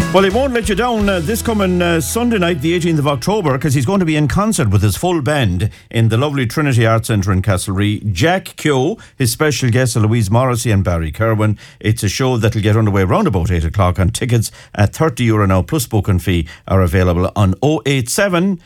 Well, he won't let you down this coming Sunday night, the 18th of October, because he's going to be in concert with his full band in the lovely Trinity Arts Centre in Castlereagh. Jack Keogh, his special guests are Louise Morrissey and Barry Kerwin. It's a show that will get underway around about 8 o'clock, and tickets at €30 now plus booking fee are available on 087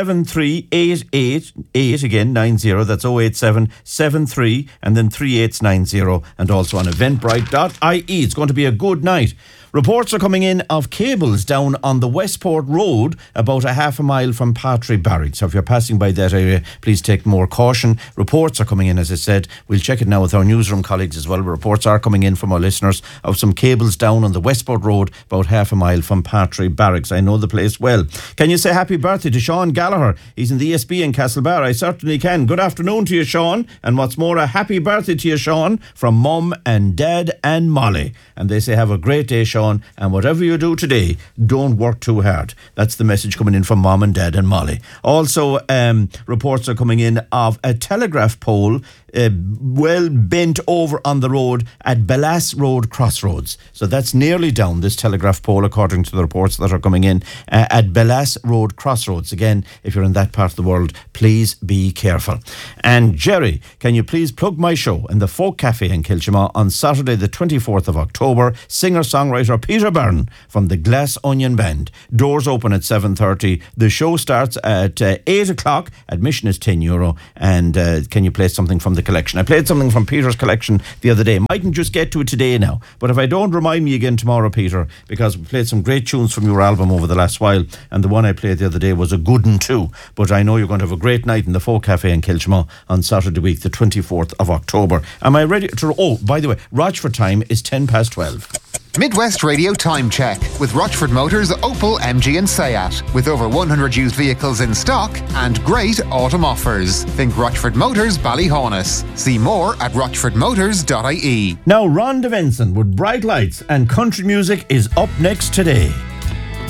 73888 again 90. That's 087 73 and then 3890, and also on eventbrite.ie. It's going to be a good night. Reports are coming in of cables down on the Westport Road, about a half a mile from Patry Barracks. So if you're passing by that area, please take more caution. Reports are coming in, as I said. We'll check it now with our newsroom colleagues as well. Reports are coming in from our listeners of some cables down on the Westport Road, about half a mile from Patry Barracks. I know the place well. Can you say happy birthday to Sean Gallagher? He's in the ESB in Castlebar. I certainly can. Good afternoon to you, Sean. And what's more, a happy birthday to you, Sean, from Mum and Dad and Molly. And they say have a great day, Sean. And whatever you do today, don't work too hard. That's the message coming in from Mom and Dad and Molly. Also, reports are coming in of a telegraph pole well bent over on the road at Bellas Road Crossroads. So that's nearly down, this telegraph pole, according to the reports that are coming in at Bellas Road Crossroads. Again, if you're in that part of the world, please be careful. And Jerry, can you please plug my show in the Folk Cafe in Kilchima on Saturday the 24th of October? Singer-songwriter Peter Byrne from the Glass Onion Band. Doors open at 7:30. The show starts at 8 o'clock. Admission is €10. And can you play something from the collection? I played something from Peter's collection the other day. Mightn't just get to it today now, but if I don't, remind me again tomorrow, Peter, because we played some great tunes from your album over the last while, and the one I played the other day was a good one too. But I know you're going to have a great night in the Folk Cafe in Kilchima on Saturday week, the 24th of October. Am I ready to... Oh, by the way, Rochford time is 12:10. Midwest Radio Time Check with Rochford Motors, Opel, MG and Seat. With over 100 used vehicles in stock and great autumn offers. Think Rochford Motors, Ballyhaunis. See more at rochfordmotors.ie. Now, Ron Devenson with Bright Lights and country music is up next today.